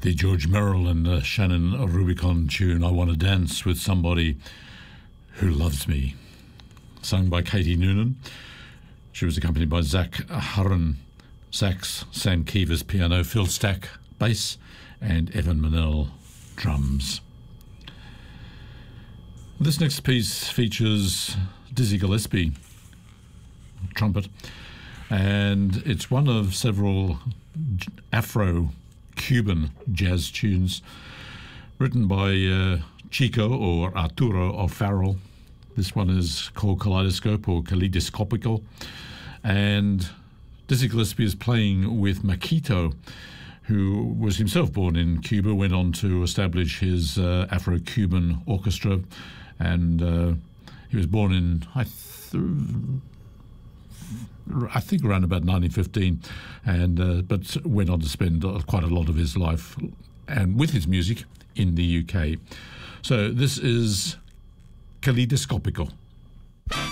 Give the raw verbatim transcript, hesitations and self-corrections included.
The George Merrill and uh, Shannon Rubicon tune, I Want to Dance with Somebody Who Loves Me, sung by Katie Noonan. She was accompanied by Zach Hurren, sax, Sam Kivas, piano, Phil Stack, bass, and Evan Manel, drums. This next piece features Dizzy Gillespie, trumpet, and it's one of several Afro-Cuban jazz tunes written by uh, Chico or Arturo O'Farrell. This one is called Kaleidoscope or Kaleidoscopical, and Dizzy Gillespie is playing with Maquito, who was himself born in Cuba, went on to establish his uh, Afro-Cuban orchestra, and uh, he was born in, I, th- I think, around about nineteen fifteen, and uh, but went on to spend quite a lot of his life and with his music in the U K. So this is Kaleidoscopical.